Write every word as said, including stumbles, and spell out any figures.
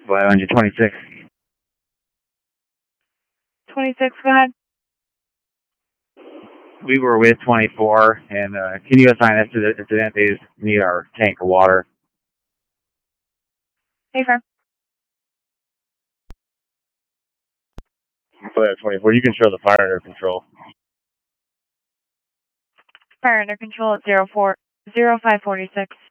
five hundred twenty-six. twenty-six, go ahead. We were with twenty-four, and uh, can you assign us to the incident? They just need our tank of water. Hey, firm. Flat twenty-four, you can show the fire under control. Fire under control at zero four zero five forty six.